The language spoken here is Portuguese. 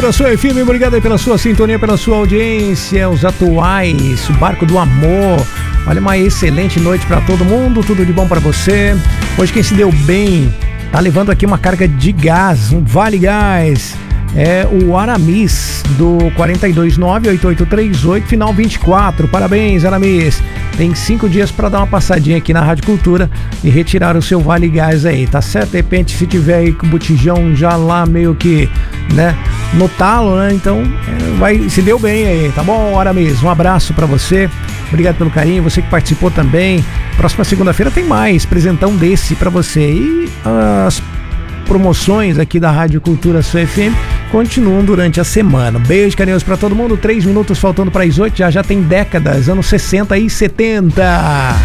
Cultura, sua FM, obrigado aí pela sua sintonia, pela sua audiência. Os atuais, o Barco do Amor. Olha, uma excelente noite pra todo mundo, tudo de bom pra você. Hoje quem se deu bem tá levando aqui uma carga de gás, um Vale Gás. É o Aramis, do 429-8838, final 24. Parabéns, Aramis. Tem 5 dias para dar uma passadinha aqui na Rádio Cultura e retirar o seu Vale Gás aí, tá certo? De repente, se tiver aí com o botijão já lá meio que, né, no talo, né? Então, se deu bem aí, tá bom, Aramis? Um abraço para você. Obrigado pelo carinho, você que participou também. Próxima segunda-feira tem mais presentão desse para você. E as promoções aqui da Rádio Cultura Sua FM continuam durante a semana. Beijo carinhoso pra todo mundo. 3 minutos faltando para as 8. Já tem décadas, anos 60 e 70.